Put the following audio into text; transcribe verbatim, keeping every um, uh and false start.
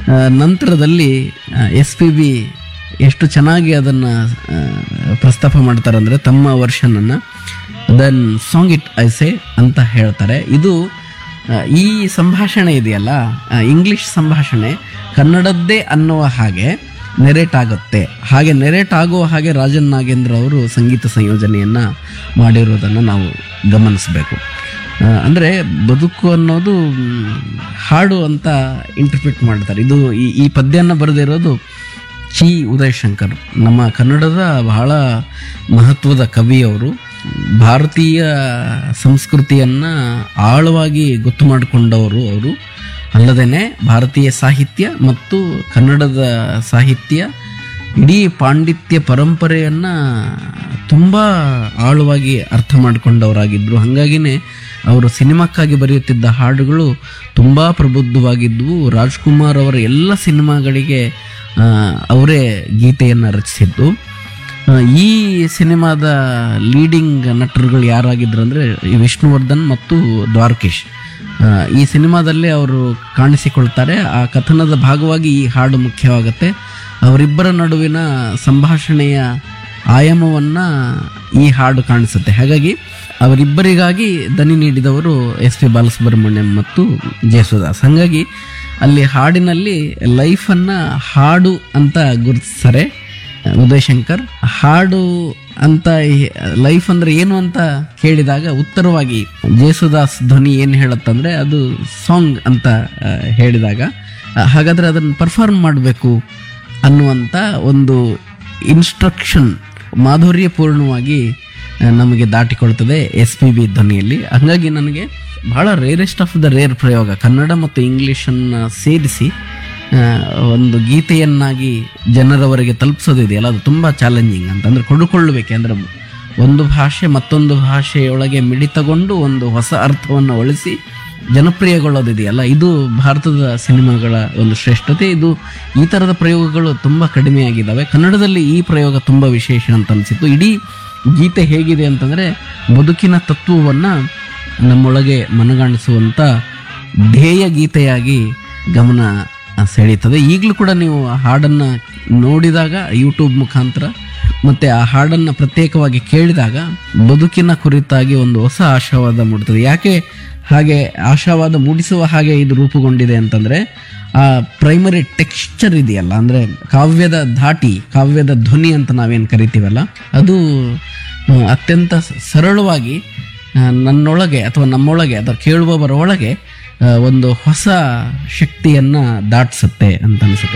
ಆ, ನಂತರದಲ್ಲಿ S P B ಎಷ್ಟು ಚೆನ್ನಾಗಿ ಅದನ್ನು ಪ್ರಸ್ತಾಪ ಮಾಡ್ತಾರೆ ಅಂದರೆ ತಮ್ಮ ವರ್ಷನನ್ನು then song it I say ಅಂತ ಹೇಳ್ತಾರೆ. ಇದು ಆ, ಈ ಸಂಭಾಷಣೆ ಇದೆಯಲ್ಲ, ಆ, ಇಂಗ್ಲಿಷ್ ಸಂಭಾಷಣೆ ಕನ್ನಡದ್ದೇ ಅನ್ನುವ ಹಾಗೆ ನೆರೇಟ್ ಆಗುತ್ತೆ. ಹಾಗೆ ನೆರೇಟ್ ಆಗುವ ಹಾಗೆ ರಾಜನ್ ನಾಗೇಂದ್ರ ಅವರು ಸಂಗೀತ ಸಂಯೋಜನೆಯನ್ನು ಮಾಡಿರೋದನ್ನು ನಾವು ಗಮನಿಸಬೇಕು. ಅಂದರೆ ಬದುಕು ಅನ್ನೋದು ಮ್, ಹಾಡು ಅಂತ ಇಂಟರ್ಪ್ರಿಟ್ ಮಾಡ್ತಾರೆ. ಇದು ಈ ಈ ಪದ್ಯನ ಬರೆದಿರೋದು ಚಿ ಉದಯ್ ಶಂಕರ್, ನಮ್ಮ ಕನ್ನಡದ ಬಹಳ ಮಹತ್ವದ ಕವಿಯವರು. ಭಾರತೀಯ ಸಂಸ್ಕೃತಿಯನ್ನು ಆಳವಾಗಿ ಗೊತ್ತು ಮಾಡಿಕೊಂಡವರು ಅವರು. ಅಲ್ಲದೇ ಭಾರತೀಯ ಸಾಹಿತ್ಯ ಮತ್ತು ಕನ್ನಡದ ಸಾಹಿತ್ಯ ಇಡೀ ಪಾಂಡಿತ್ಯ ಪರಂಪರೆಯನ್ನು ತುಂಬ ಆಳವಾಗಿ ಅರ್ಥ ಮಾಡಿಕೊಂಡವರಾಗಿದ್ದರು. ಹಾಗಾಗಿನೇ ಅವರು ಸಿನಿಮಾಕ್ಕಾಗಿ ಬರೆಯುತ್ತಿದ್ದ ಹಾಡುಗಳು ತುಂಬ ಪ್ರಬುದ್ಧವಾಗಿದ್ದವು. ರಾಜ್ಕುಮಾರ್ ಅವರ ಎಲ್ಲ ಸಿನಿಮಾಗಳಿಗೆ ಆ, ಅವರೇ ಗೀತೆಯನ್ನು ರಚಿಸಿದ್ದು. ಆ, ಈ ಸಿನಿಮಾದ ಲೀಡಿಂಗ್ ನಟರುಗಳು ಯಾರಾಗಿದ್ರು ಅಂದರೆ ವಿಷ್ಣುವರ್ಧನ್ ಮತ್ತು ದ್ವಾರಕೀಶ್. ಆ, ಈ ಸಿನಿಮಾದಲ್ಲಿ ಅವರು ಕಾಣಿಸಿಕೊಳ್ತಾರೆ. ಆ ಕಥನದ ಭಾಗವಾಗಿ ಈ ಹಾಡು ಮುಖ್ಯವಾಗುತ್ತೆ. ಅವರಿಬ್ಬರ ನಡುವಿನ ಸಂಭಾಷಣೆಯ ಆಯಾಮವನ್ನು ಈ ಹಾಡು ಕಾಣಿಸುತ್ತೆ. ಹಾಗಾಗಿ ಅವರಿಬ್ಬರಿಗಾಗಿ ದನಿ ನೀಡಿದವರು ಎಸ್ ಪಿ ಬಾಲಸುಬ್ರಹ್ಮಣ್ಯಂ ಮತ್ತು ಜೇಸುದಾಸ್. ಹಾಗಾಗಿ ಅಲ್ಲಿ ಹಾಡಿನಲ್ಲಿ ಲೈಫನ್ನು ಹಾಡು ಅಂತ ಗುರುತಿಸ್ತಾರೆ ಉದಯ್ ಶಂಕರ್. ಹಾಡು ಅಂತ ಲೈಫ್ ಅಂದರೆ ಏನು ಅಂತ ಕೇಳಿದಾಗ ಉತ್ತರವಾಗಿ ಜೇಸುದಾಸ್ ಧ್ವನಿ ಏನು ಹೇಳುತ್ತಂದರೆ ಅದು ಸಾಂಗ್ ಅಂತ ಆ, ಹೇಳಿದಾಗ ಆ, ಹಾಗಾದರೆ ಅದನ್ನು ಪರ್ಫಾರ್ಮ್ ಮಾಡಬೇಕು ಅನ್ನುವಂಥ ಒಂದು ಇನ್ಸ್ಟ್ರಕ್ಷನ್ ಮಾಧುರ್ಯಪೂರ್ಣವಾಗಿ ಆ, ನಮಗೆ ದಾಟಿಕೊಳ್ತದೆ ಎಸ್ ಪಿ ಬಿ ಧ್ವನಿಯಲ್ಲಿ. ಹಾಗಾಗಿ ನನಗೆ ಬಹಳ ರೇರೆಸ್ಟ್ ಆಫ್ ದ ರೇರ್ ಪ್ರಯೋಗ ಕನ್ನಡ ಮತ್ತು ಇಂಗ್ಲೀಷನ್ನು ಸೇರಿಸಿ ಆ, ಒಂದು ಗೀತೆಯನ್ನಾಗಿ ಜನರವರೆಗೆ ತಲುಪಿಸೋದಿದೆಯಲ್ಲ, ಅದು ತುಂಬ ಚಾಲೆಂಜಿಂಗ್ ಅಂತಂದರೆ ಕೊಂಡುಕೊಳ್ಳಬೇಕು. ಅಂದರೆ ಒಂದು ಭಾಷೆ ಮತ್ತೊಂದು ಭಾಷೆಯೊಳಗೆ ಮಿಳಿತಗೊಂಡು ಒಂದು ಹೊಸ ಅರ್ಥವನ್ನು ಒಳಿಸಿ ಜನಪ್ರಿಯಗೊಳ್ಳೋದಿದೆಯಲ್ಲ, ಇದು ಭಾರತದ ಸಿನಿಮಾಗಳ ಒಂದು ಶ್ರೇಷ್ಠತೆ. ಇದು ಈ ಥರದ ಪ್ರಯೋಗಗಳು ತುಂಬ ಕಡಿಮೆಯಾಗಿದ್ದಾವೆ. ಕನ್ನಡದಲ್ಲಿ ಈ ಪ್ರಯೋಗ ತುಂಬ ವಿಶೇಷ ಅಂತ ಅನಿಸಿತ್ತು. ಇಡೀ ಗೀತೆ ಹೇಗಿದೆ ಅಂತಂದರೆ ಬದುಕಿನ ತತ್ವವನ್ನು ನಮ್ಮೊಳಗೆ ಮನಗಾಣಿಸುವಂಥ ಧ್ಯೇಯ ಗೀತೆಯಾಗಿ ಗಮನ ಸೆಳೀತದೆ. ಈಗಲೂ ಕೂಡ ನೀವು ಆ ಹಾಡನ್ನು ನೋಡಿದಾಗ ಯೂಟ್ಯೂಬ್ ಮುಖಾಂತರ ಮತ್ತು ಆ ಹಾಡನ್ನು ಪ್ರತ್ಯೇಕವಾಗಿ ಕೇಳಿದಾಗ ಬದುಕಿನ ಕುರಿತಾಗಿ ಒಂದು ಹೊಸ ಆಶಾವಾದ ಮೂಡುತ್ತದೆ. ಯಾಕೆ ಹಾಗೆ ಆಶಾವಾದ ಮೂಡಿಸುವ ಹಾಗೆ ಇದು ರೂಪುಗೊಂಡಿದೆ ಅಂತಂದರೆ ಆ ಪ್ರೈಮರಿ ಟೆಕ್ಸ್ಚರ್ ಇದೆಯಲ್ಲ, ಅಂದರೆ ಕಾವ್ಯದ ಧಾಟಿ, ಕಾವ್ಯದ ಧ್ವನಿ ಅಂತ ನಾವೇನು ಕರಿತೀವಲ್ಲ, ಅದು ಆ, ಅತ್ಯಂತ ಸರಳವಾಗಿ ಆ, ನನ್ನೊಳಗೆ ಅಥವಾ ನಮ್ಮೊಳಗೆ ಅಥವಾ ಕೇಳುವವರ ಒಳಗೆ ಆ, ಒಂದು ಹೊಸ ಶಕ್ತಿಯನ್ನು ದಾಟಿಸುತ್ತೆ ಅಂತ ಅನಿಸುತ್ತೆ.